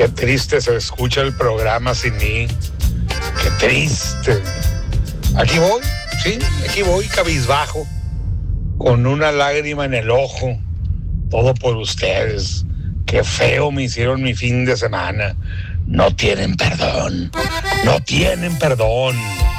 Qué triste se escucha el programa sin mí. Qué triste. Aquí voy cabizbajo, con una lágrima en el ojo. Todo por ustedes. Qué feo me hicieron mi fin de semana. No tienen perdón. No tienen perdón.